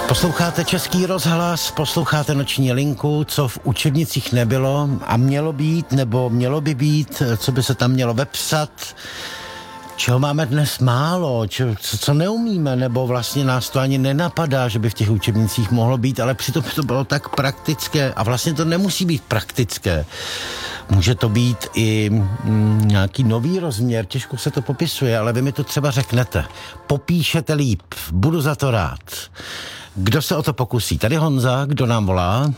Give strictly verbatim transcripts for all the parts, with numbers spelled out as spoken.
Posloucháte Český rozhlas, posloucháte Noční linku, co v učebnicích nebylo a mělo být, nebo mělo by být, co by se tam mělo vepsat, čeho máme dnes málo, čo, co, co neumíme, nebo vlastně nás to ani nenapadá, že by v těch učebnicích mohlo být, ale přitom to bylo tak praktické a vlastně to nemusí být praktické. Může to být i mm, nějaký nový rozměr, těžko se to popisuje, ale vy mi to třeba řeknete. Popíšete líp, budu za to rád. Kdo se o to pokusí? Tady Honza, kdo nám volá?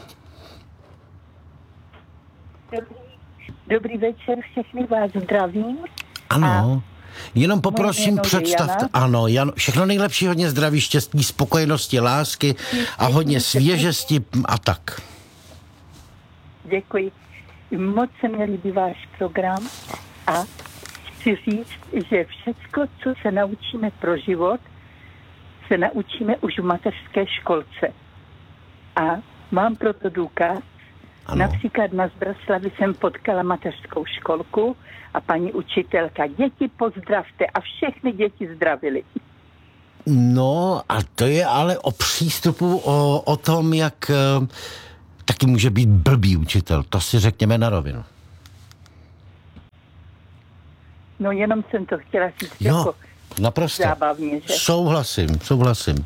Dobrý, dobrý večer, všechny vás zdravím. Ano, jenom poprosím představte. Ano, Jan, všechno nejlepší, hodně zdraví, štěstí, spokojenosti, lásky a hodně svěžesti a tak. Děkuji. Moc se mi líbí váš program a chci říct, že všecko, co se naučíme pro život, se naučíme už v mateřské školce. A mám proto důkaz. Ano. Například na Zbraslavi jsem potkala mateřskou školku a paní učitelka, děti pozdravte, a všechny děti zdravily. No a to je ale o přístupu, o, o tom, jak uh, taky může být blbý učitel. To si řekněme na rovinu. No jenom jsem to chtěla říct. Jo. Jako Naprosto. zábavně, že? Souhlasím, souhlasím.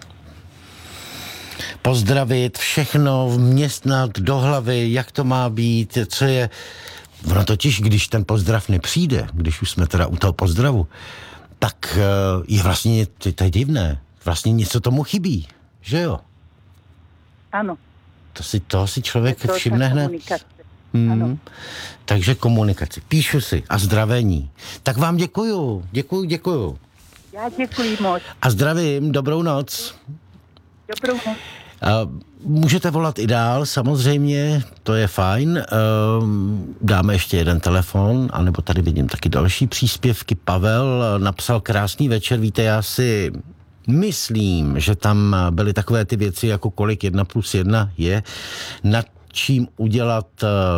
Pozdravit, všechno vměstnat do hlavy, jak to má být, co je... Ono totiž, když ten pozdrav nepřijde, když už jsme teda u toho pozdravu, tak je vlastně, to je divné, vlastně něco tomu chybí, že jo? Ano. To si, toho si člověk to všimne hned. Hmm. Ano. Takže komunikaci. Píšu si a zdravení. Tak vám děkuju, děkuju, děkuju. Já děkuji moc. A zdravím, dobrou noc. Dobrou noc. Můžete volat i dál, samozřejmě, to je fajn. Dáme ještě jeden telefon, anebo tady vidím taky další příspěvky. Pavel napsal krásný večer, víte, já si myslím, že tam byly takové ty věci, jako kolik jedna plus jedna je, nad čím udělat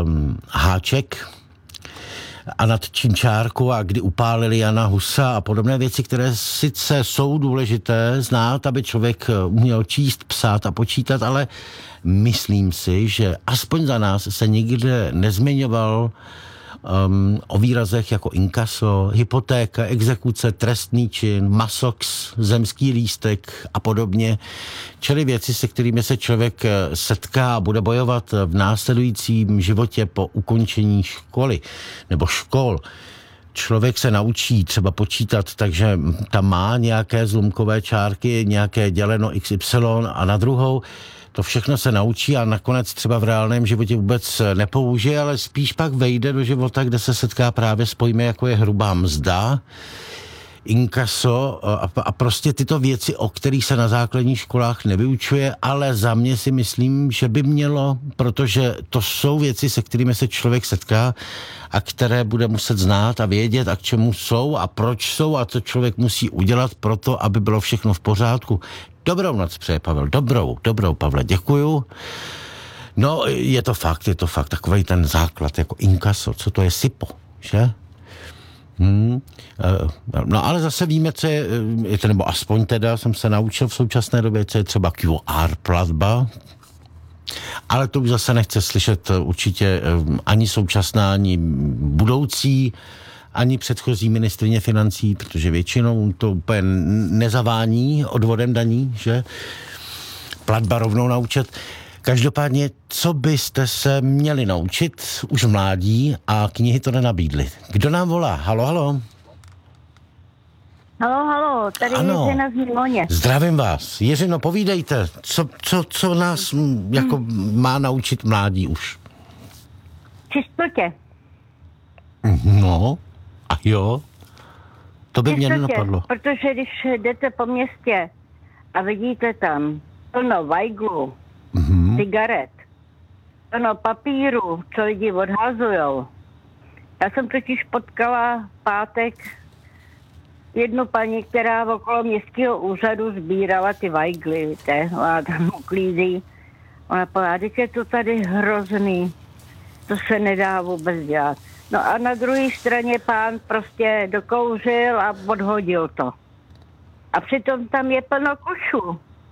háček a nad čím čárku a kdy upálili Jana Husa a podobné věci, které sice jsou důležité znát, aby člověk uměl číst, psát a počítat, ale myslím si, že aspoň za nás se nikde nezmiňoval um, o výrazech jako inkaso, hypotéka, exekuce, trestný čin, masox, zemský lístek a podobně. Čili věci, se kterými se člověk setká a bude bojovat v následujícím životě po ukončení školy nebo škol. Člověk se naučí třeba počítat, takže tam má nějaké zlomkové čárky, nějaké děleno iks ypsilon a na druhou to všechno se naučí a nakonec třeba v reálném životě vůbec nepoužije, ale spíš pak vejde do života, kde se setká právě s pojmy, jako je hrubá mzda, inkaso a, a prostě tyto věci, o kterých se na základních školách nevyučuje, ale za mě si myslím, že by mělo, protože to jsou věci, se kterými se člověk setká a které bude muset znát a vědět, a k čemu jsou a proč jsou a co člověk musí udělat pro to, aby bylo všechno v pořádku. Dobrou noc přeje Pavel, dobrou, dobrou Pavle, děkuju. No, je to fakt, je to fakt, takovej ten základ, jako inkaso, co to je SIPO, že? Hmm. No ale zase víme, co je, nebo aspoň teda jsem se naučil v současné době, co je třeba Q R platba, ale to už zase nechce slyšet určitě ani současná, ani budoucí, ani předchozí ministryně financí, protože většinou to úplně nezavání odvodem daní, že platba rovnou naučit. Každopádně, co byste se měli naučit už v mládí a knihy to nenabídly. Kdo nám volá? Halo, halo. Halo, halo, tady ano. je Jiřina z Mimoně. Zdravím vás. Jiřino, povídejte, co, co, co nás m, jako hmm. má naučit mládí už? Čistotě. No, a jo, to by Čistotě, mě nenapadlo. Protože když jdete po městě a vidíte tam plno vajglu, mm-hmm. cigaret, plno papíru, co lidi odhazujou. Já jsem totiž potkala v pátek jednu paní, která okolo městského úřadu sbírala ty vajgly, víte, ona tam uklízí. Ona povedala, že je to tady hrozný, to se nedá vůbec dělat. No a na druhé straně pán prostě dokouřil a odhodil to. A přitom tam je plno košů.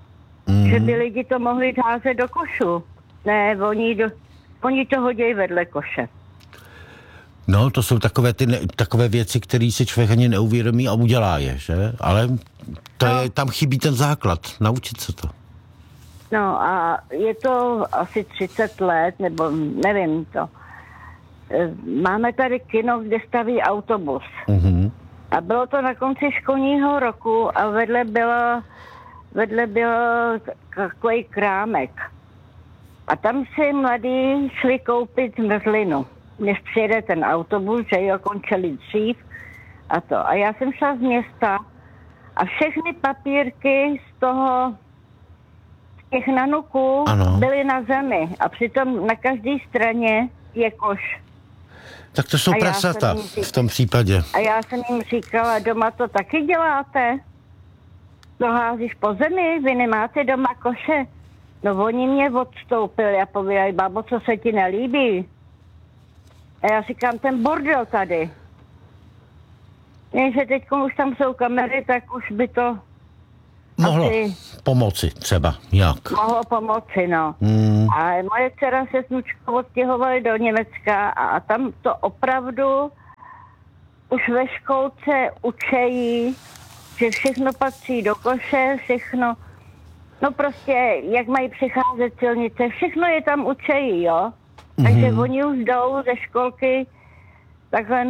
mm. že by lidi to mohli házet do košu. Ne, oni, do, oni to hodí vedle koše. No, to jsou takové, ty ne, takové věci, které si člověk ani neuvědomí a udělá je, že? Ale to no. je, tam chybí ten základ, naučit se to. No a je to asi třicet let, nebo nevím to. Máme tady kino, kde staví autobus. Mm-hmm. A bylo to na konci školního roku a vedle bylo, vedle bylo takový krámek. A tam si mladí šli koupit zmrzlinu, než přijede ten autobus, že jo, končili dřív a to. A já jsem šla z města a všechny papírky z toho, z těch nanuků ano. byly na zemi a přitom na každé straně je koš. Tak to jsou prasata v tom případě. A já jsem jim říkala, doma to taky děláte? To házíš po zemi, vy nemáte doma koše? No oni mě odstoupili a povídají, babo, co se ti nelíbí? A já říkám, ten bordel tady. Jenže teď už tam jsou kamery, tak už by to mohlo asi pomoci třeba, jak? Mohlo pomoci, no. Hmm. A moje dcera se s vnučkou odstěhovali do Německa a tam to opravdu už ve školce učejí, že všechno patří do koše, všechno, no prostě, jak mají přicházet silnice, všechno je tam učejí, jo. Takže hmm. oni už jdou ze školky takhle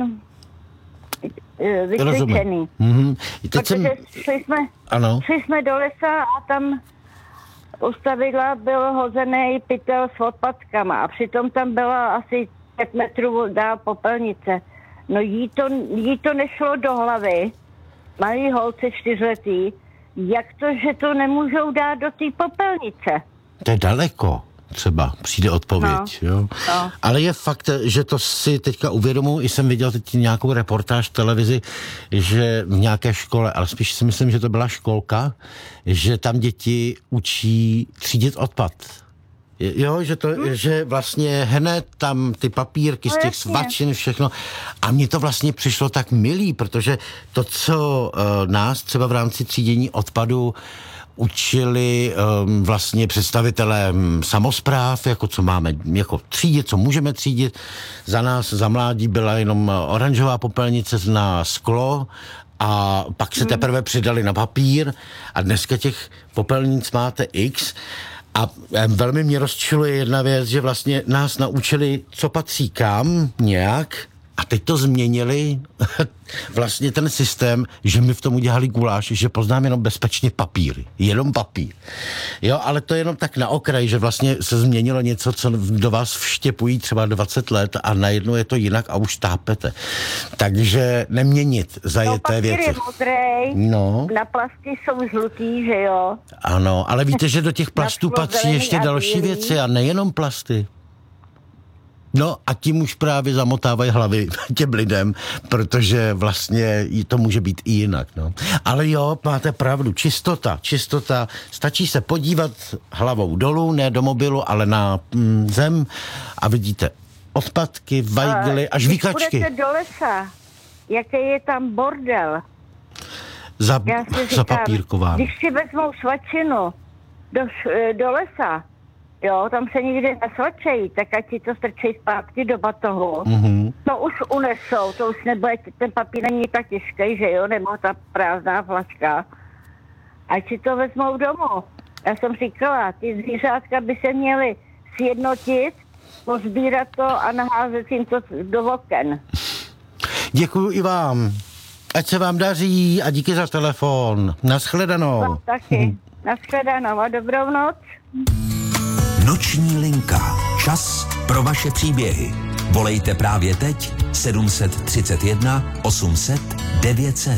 vycvičený. Mm-hmm. Protože jsem... šli, jsme, ano. šli jsme do lesa a tam u stavidla byl hozený pytel s odpadkama a přitom tam byla asi pět metrů dál popelnice. No jí to, jí to nešlo do hlavy, malý holce čtyřletý, jak to, že to nemůžou dát do té popelnice. To je daleko. Třeba přijde odpověď, no, jo. No. Ale je fakt, že to si teďka uvědomuji, i jsem viděl teď nějakou reportáž v televizi, že v nějaké škole, ale spíš si myslím, že to byla školka, že tam děti učí třídit odpad. Jo, že to, hmm. že vlastně hned tam ty papírky no, z těch svačin, všechno. A mně to vlastně přišlo tak milý, protože to, co uh, nás třeba v rámci třídění odpadu učili um, vlastně představitelé um, samospráv, jako co máme jako třídit, co můžeme třídit. Za nás, za mládí byla jenom oranžová popelnice na sklo a pak se teprve přidali na papír a dneska těch popelnic máte x. A velmi mě rozčiluje jedna věc, že vlastně nás naučili, co patří kam, nějak, a teď to změnili vlastně ten systém, že mi v tom udělali guláš, že poznám jenom bezpečně papíry. Jenom papír. Jo, ale to je jenom tak na okraj, že vlastně se změnilo něco, co do vás vštěpují třeba dvacet let a najednou je to jinak a už tápete. Takže neměnit zajeté no, věci. Je modrej, no. Na plasty jsou žlutý, že jo? Ano, ale víte, že do těch plastů patří ještě další věci a nejenom plasty. No a tím už právě zamotávají hlavy těm lidem, protože vlastně to může být i jinak, no. Ale jo, máte pravdu, čistota, čistota, stačí se podívat hlavou dolů, ne do mobilu, ale na mm, zem a vidíte odpadky, vajgly a žvíkačky. Když půjdete do lesa, jaký je tam bordel? Za, za papírková. Když si vezmou svačinu do, do lesa, jo, tam se nikdy nesvačejí, tak ať si to strčejí zpátky do batohu. Mm-hmm. To už unesou, to už nebude, ten papír není tak těžký, že jo, nebo ta prázdná flaška. Ať si to vezmou domů. Já jsem říkala, ty zvířátka by se měly sjednotit, pozbírat to a naházet jim to do oken. Děkuju i vám. Ať se vám daří a díky za telefon. Naschledanou. Vám taky. Naschledanou a dobrou noc. Noční linka. Čas pro vaše příběhy. Volejte právě teď sedm set třicet jedna osm set devět set.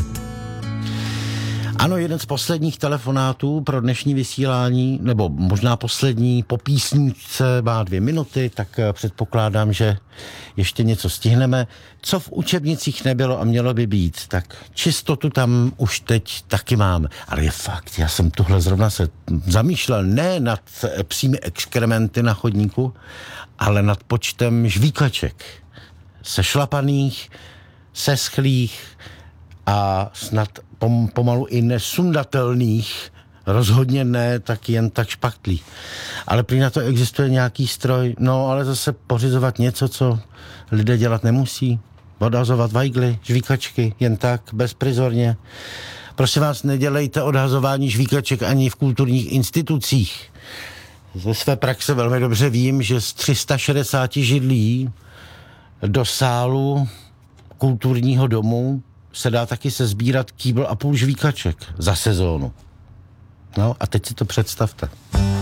Ano, jeden z posledních telefonátů pro dnešní vysílání, nebo možná poslední po písničce, má dvě minuty, tak předpokládám, že ještě něco stihneme. Co v učebnicích nebylo a mělo by být, tak čistotu tam už teď taky máme. Ale je fakt, já jsem tuhle zrovna se zamýšlel ne nad psími exkrementy na chodníku, ale nad počtem žvíkaček. Sešlapaných, seschlých a snad pom, pomalu i nesundatelných rozhodně ne tak jen tak špachtlí. Ale prý na to existuje nějaký stroj, no ale zase pořizovat něco, co lidé dělat nemusí. Odhazovat vajgly, žvíkačky, jen tak, bezprizorně. Prosím vás, nedělejte odhazování žvíkaček ani v kulturních institucích. Ze své praxe velmi dobře vím, že z tři sta šedesát židlí do sálu kulturního domu se dá taky sesbírat kýbl a půl žvíkaček za sezónu. No a teď si to představte.